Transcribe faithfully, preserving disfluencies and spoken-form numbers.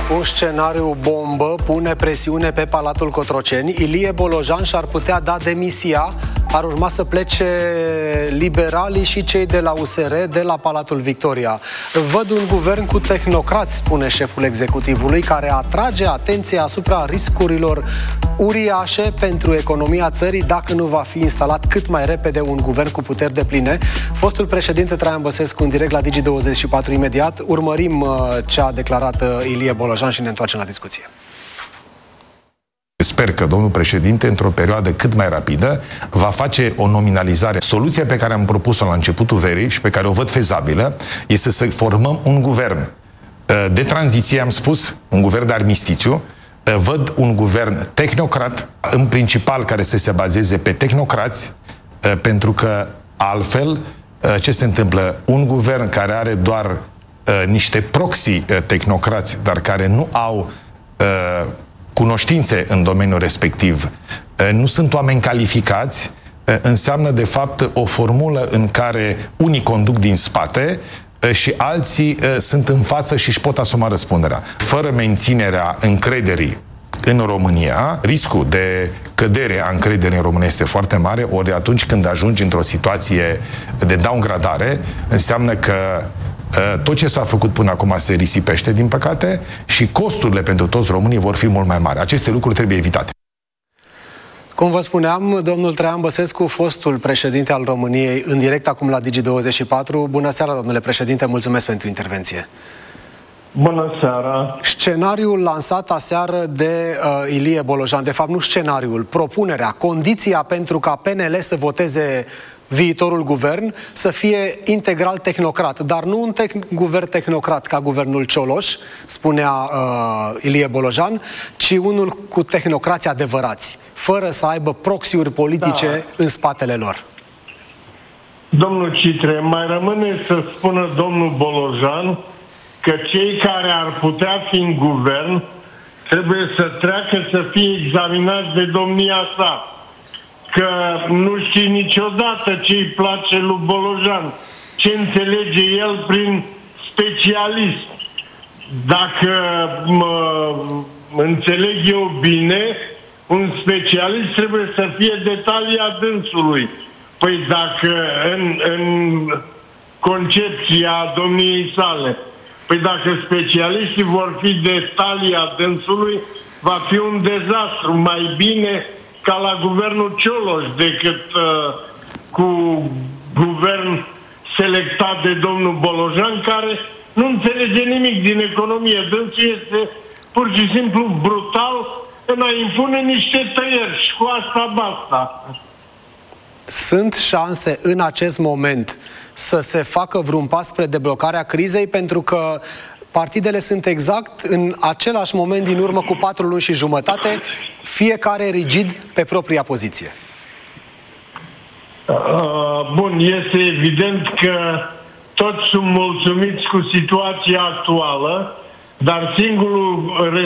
Un scenariu bombă pune presiune pe Palatul Cotroceni. Ilie Bolojan și-ar putea da demisia. Ar urma să plece liberalii și cei de la U S R de la Palatul Victoria. Văd un guvern cu tehnocrați, spune șeful executivului, care atrage atenția asupra riscurilor uriașe pentru economia țării dacă nu va fi instalat cât mai repede un guvern cu puteri depline. Fostul președinte Traian Băsescu în direct la Digi douăzeci și patru imediat. Urmărim uh, ce a declarat uh, Ilie Bolojan și ne întoarcem la discuție. Sper că domnul președinte, într-o perioadă cât mai rapidă, va face o nominalizare. Soluția pe care am propus-o la începutul verii și pe care o văd fezabilă este să formăm un guvern de tranziție, am spus, un guvern de armistițiu. Văd un guvern tehnocrat, în principal care să se bazeze pe tehnocrați, pentru că altfel, ce se întâmplă? Un guvern care are doar niște proxy tehnocrați, dar care nu au cunoștințe în domeniul respectiv, nu sunt oameni calificați, înseamnă de fapt o formulă în care unii conduc din spate și alții sunt în față și își pot asuma răspunderea. Fără menținerea încrederii în România, riscul de cădere a încrederii în România este foarte mare, ori atunci când ajungi într-o situație de downgradare, înseamnă că tot ce s-a făcut până acum se risipește, din păcate, și costurile pentru toți românii vor fi mult mai mari. Aceste lucruri trebuie evitate. Cum vă spuneam, domnul Traian Băsescu, fostul președinte al României, în direct acum la Digi douăzeci și patru. Bună seara, domnule președinte, mulțumesc pentru intervenție. Bună seara! Scenariul lansat aseară de uh, Ilie Bolojan, de fapt nu scenariul, propunerea, condiția pentru ca P N L să voteze viitorul guvern să fie integral tehnocrat, dar nu un te- guvern tehnocrat ca guvernul Cioloș, spunea uh, Ilie Bolojan, ci unul cu tehnocrați adevărați, fără să aibă proxiuri politice da. în spatele lor. Domnul Citre, mai rămâne să spună domnul Bolojan că cei care ar putea fi în guvern trebuie să treacă să fie examinați de domnia sa. Că nu știi niciodată ce îi place lui Bolojan, ce înțelege el prin specialist. Dacă mă înțeleg eu bine, un specialist trebuie să fie detalii dânsului. Păi dacă în, în concepția domniei sale, păi dacă specialiștii vor fi detalii dânsului, va fi un dezastru. Mai bine ca la guvernul Cioloș decât uh, cu guvern selectat de domnul Bolojan, care nu înțelege nimic din economie. Dânsul este pur și simplu brutal în a impune niște tăieri și cu asta basta. Sunt șanse în acest moment să se facă vreun pas spre deblocarea crizei, pentru că partidele sunt exact în același moment din urmă cu patru luni și jumătate, fiecare rigid pe propria poziție. Uh, bun, este evident că toți sunt mulțumiți cu situația actuală, dar singurul